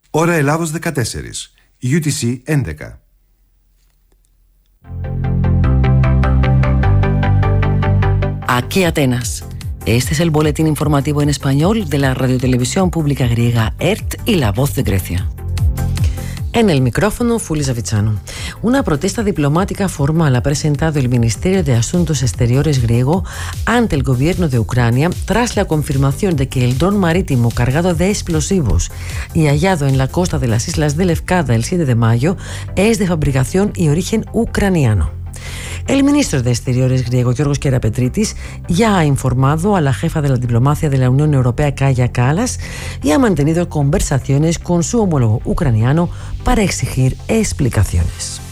Ώρα Ελλάδος 14, UTC 11. Aquí Atenas. Este es el boletín informativo en español de la radiotelevisión pública griega ERT y La Voz de Grecia. En el micrófono, Fuli Zavichano. Una protesta diplomática formal ha presentado el Ministerio de Asuntos Exteriores griego ante el gobierno de Ucrania tras la confirmación de que el dron marítimo cargado de explosivos y hallado en la costa de las islas de Lefkada el 7 de mayo es de fabricación y origen ucraniano. El ministro de Exteriores griego, Giorgos Kerapetritis, ya ha informado a la jefa de la diplomacia de la Unión Europea, Kaja Kallas, y ha mantenido conversaciones con su homólogo ucraniano para exigir explicaciones.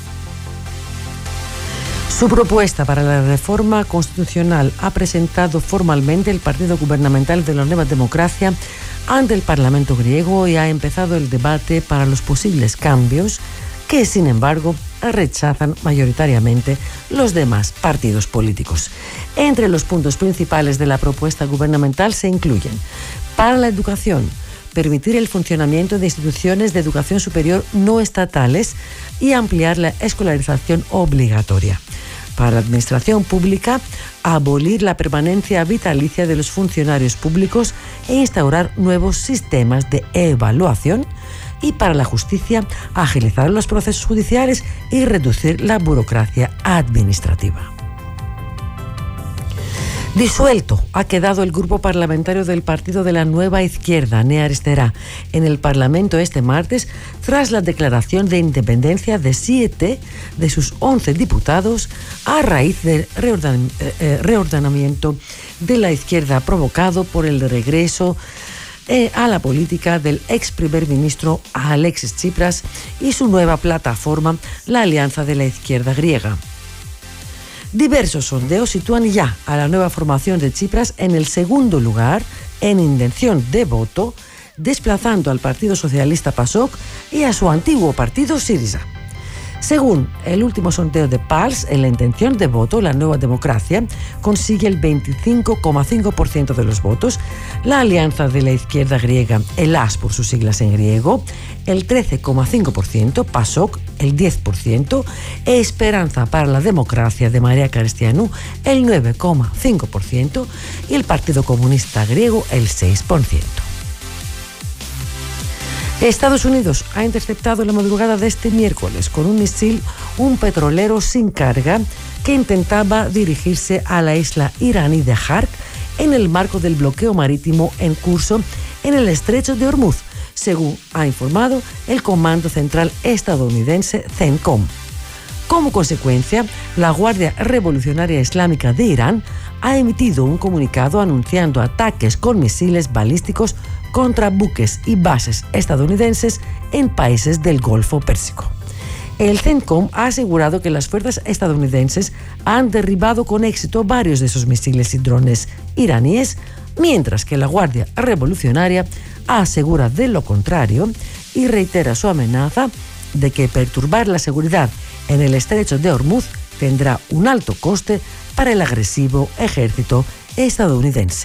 Su propuesta para la reforma constitucional ha presentado formalmente el partido gubernamental de la Nueva Democracia ante el Parlamento griego y ha empezado el debate para los posibles cambios que, sin embargo, rechazan mayoritariamente los demás partidos políticos. Entre los puntos principales de la propuesta gubernamental se incluyen: para la educación, permitir el funcionamiento de instituciones de educación superior no estatales y ampliar la escolarización obligatoria; para la administración pública, abolir la permanencia vitalicia de los funcionarios públicos e instaurar nuevos sistemas de evaluación; y para la justicia, agilizar los procesos judiciales y reducir la burocracia administrativa. Disuelto ha quedado el grupo parlamentario del Partido de la Nueva Izquierda, Nea Arisτερά, en el Parlamento este martes tras la declaración de independencia de 7 de sus 11 diputados a raíz del reordenamiento de la izquierda provocado por el regreso a la política del ex primer ministro Alexis Tsipras y su nueva plataforma, la Alianza de la Izquierda Griega. Diversos sondeos sitúan ya a la nueva formación de Tsipras en el segundo lugar en intención de voto, desplazando al Partido Socialista PASOK y a su antiguo partido Syriza. Según el último sondeo de PALS, en la intención de voto, la Nueva Democracia consigue el 25,5% de los votos, la Alianza de la Izquierda Griega, ELAS por sus siglas en griego, el 13,5%, PASOK el 10%, Esperanza para la Democracia de Maria Cristianou el 9,5% y el Partido Comunista Griego el 6%. Estados Unidos ha interceptado la madrugada de este miércoles con un misil un petrolero sin carga que intentaba dirigirse a la isla iraní de Hark en el marco del bloqueo marítimo en curso en el estrecho de Hormuz, según ha informado el Comando Central estadounidense CENTCOM. Como consecuencia, la Guardia Revolucionaria Islámica de Irán ha emitido un comunicado anunciando ataques con misiles balísticos contra buques y bases estadounidenses en países del Golfo Pérsico. El CENTCOM ha asegurado que las fuerzas estadounidenses han derribado con éxito varios de esos misiles y drones iraníes, mientras que la Guardia Revolucionaria asegura de lo contrario y reitera su amenaza de que perturbar la seguridad en el estrecho de Hormuz tendrá un alto coste para el agresivo ejército estadounidense.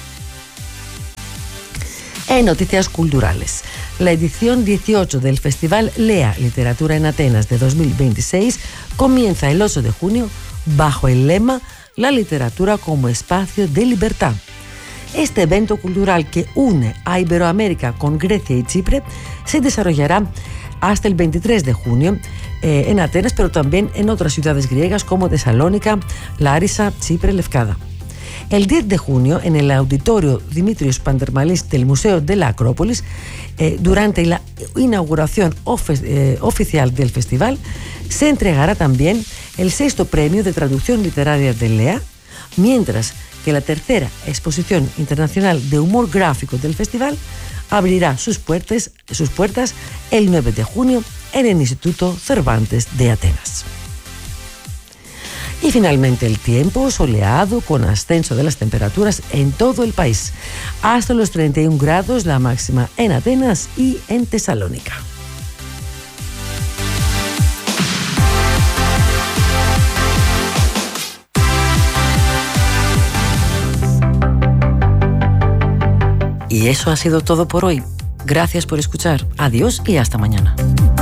En noticias culturales, la edición 18 del Festival Lea Literatura en Atenas de 2026 comienza el 8 de junio bajo el lema La literatura como espacio de libertad. Este evento cultural que une a Iberoamérica con Grecia y Chipre se desarrollará hasta el 23 de junio en Atenas, pero también en otras ciudades griegas como Tesalónica, Lárissa, Chipre, Lefkada. El 10 de junio, en el auditorio Dimitrios Pantermalis del Museo de la Acrópolis, durante la inauguración oficial del festival, se entregará también el 6º premio de traducción literaria de Lea, mientras que la tercera exposición internacional de humor gráfico del festival abrirá sus puertas el 9 de junio en el Instituto Cervantes de Atenas. Y finalmente el tiempo soleado con ascenso de las temperaturas en todo el país, hasta los 31 grados la máxima en Atenas y en Tesalónica. Y eso ha sido todo por hoy. Gracias por escuchar. Adiós y hasta mañana.